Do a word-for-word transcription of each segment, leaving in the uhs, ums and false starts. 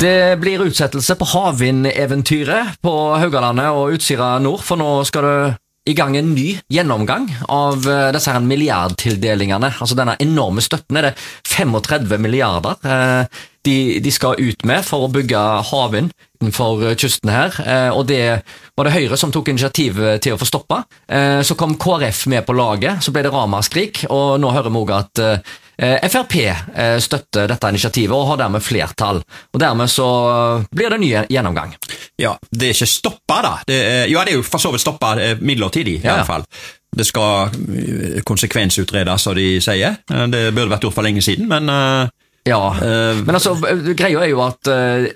Det blir utsettelse på havvindeventyret på Haugalandet og Utsira Nord, for nå skal det i gang en ny gjennomgang av disse her milliardtildelingene. Altså denne enorme støtten er det femogtredve milliarder de, de skal ut med for å bygge havvind innenfor kysten her, og det var det Høyre som tok initiativ til å få stoppa. Så kom K R F med på laget, så ble det ramaskrik, og nå hører vi også at F R P støtter dette initiativet og har dermed flertall, og dermed så blir det en ny gjennomgang. Ja, det er ikke stoppa da. Det er, ja, det er jo for så vidt stoppa midlertidig i ja. alle fall. Det skal konsekvensutredes, som de sier. Det burde vært gjort for lenge siden, men... Uh, ja, uh, men altså, greia er jo at uh,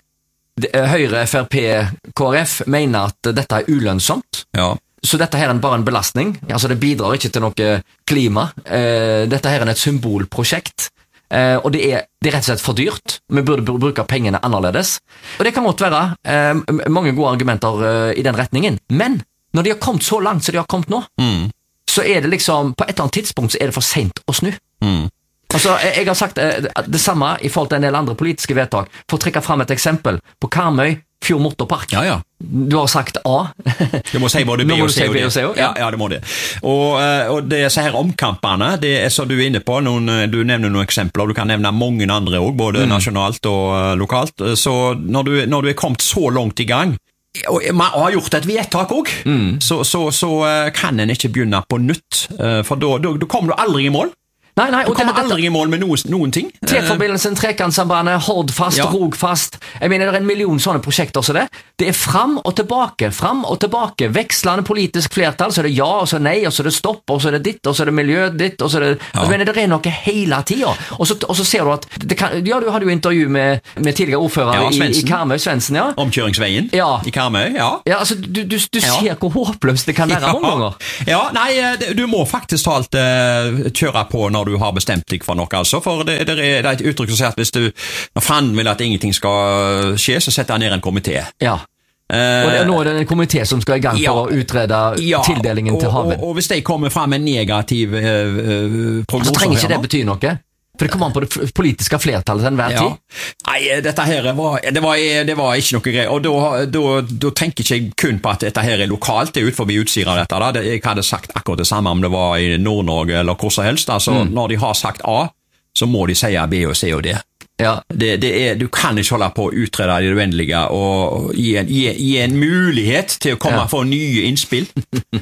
Høyre, F R P, K R F mener at dette er ulønnsomt. Ja. Så dette her er bare en belastning, altså det bidrar ikke til noe klima, eh, dette her er et symbolprosjekt, eh, og det er, det er rett og slett for dyrt, vi burde bruke pengene annerledes, og det kan godt være eh, mange gode argumenter eh, i den retningen, men når de har kommet så langt som de har kommet nå, mm. så er det liksom, på et eller annet tidspunkt så er det for sent å snu. Mm. Altså, jeg, jeg har sagt eh, det samme i forhold til en del andre politiske vedtak, for å trekke frem et eksempel på Karmøy, Fjord Motorpark. Ja, ja. Du har sagt A. Du må si både B og C og D. Ja, ja, det må det. Og, og det er så her omkampene, det er så du er inne på, noen, du nevner noen eksempler, du kan nevne mange andre også, både mm. nasjonalt og uh, lokalt. Så når du, når du er kommet så langt i gang, og man har gjort et vedtak også, mm. så, så, så uh, kan en ikke begynne på nytt, uh, for da, da, da kommer du aldri i mål. Nei, nei, og du kommer aldri i mål med noen, noen ting. T-forbindelsen, Trekantsambandet, Hordfast, ja. Rogfast. Jeg mener, det er en million sånne prosjekter som det. Det er fram og tilbake, fram og tilbake. Vekslende politisk flertall, så er det ja, og så er det nei, og så er det stopp, og så er det ditt, og så er det miljø ditt, og så er det... Ja. Jeg mener, det er noe hele tiden. Og så, og så ser du at... Det kan, ja, du hadde jo intervju med, med tidligere ordfører ja, i, i Karmøy, Svendsen, ja. Omkjøringsveien ja. i Karmøy, ja. Ja, altså, du, du, du ja. ser hvor håpløst det kan være ja. mange ganger. Ja, nei, du må faktisk talt uh, kjøre på når du har bestemt deg for noe, altså, for det, det, er, det er et uttrykk som sier at hvis du, når fanden vil at ingenting skal skje, så setter han ned en komité. Ja. Uh, og det er nå er det en komité som skal i gang ja, for å utrede ja, tildelingen og, til havvind. Og, og hvis de kommer frem med en negativ uh, uh, prognose... Så trenger ikke det bety noe? For det kommer an på det politiske flertallet til enhver tid. Ja. Nei, dette her var, det var, det var ikke noe greier, og da, da, da tenker ikke jeg kun på at dette her er lokalt, det er ut forbi Utsira dette da. Jeg hadde sagt akkurat det samme om det var i Nord-Norge eller hvor som helst, altså mm. når de har sagt A, så må de si B og C og D. Ja. Det, det er, du kan ikke holde på å utrede det uendelige og gi en, gi, gi en mulighet til å komme ja. for nye innspill.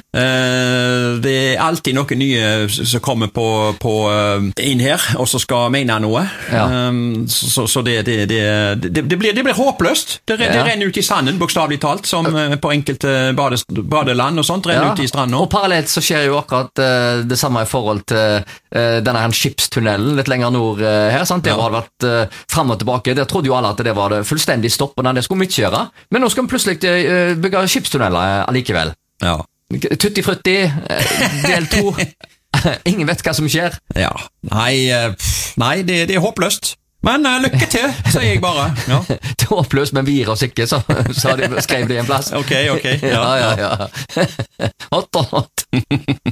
uh, det er alltid noen nye som kommer på, på uh, inn her, og så skal mene noe. Ja. Um, så så det, det, det, det, det, blir, det blir håpløst. Det, ja. det renner ut i sanden, bokstavelig talt, som uh, på enkelte bade, badeland og sånt, renner ja. ut i stranden. Og parallelt så skjer jo akkurat uh, det samme i forhold til uh, denne her skipstunnelen litt lenger nord uh, her, sant? Det ja. har vært uh, frem og tilbake. Der trodde jo alle at det var det fullstendig stopp, og det skulle vi ikke gjøre. Men nå skal vi plutselig bygge skipstunneler allikevel. Ja. Tutti frutti, del to. Ingen vet hva som skjer. Ja. Nei, nei det, det er håpløst. Men uh, lykke til, sier jeg bare. Ja. Det er håpløst, men vi gir oss ikke, så, så har de skrevet det i en plass. Ok, ok. Ja, ja, ja. ja. Hot, hot.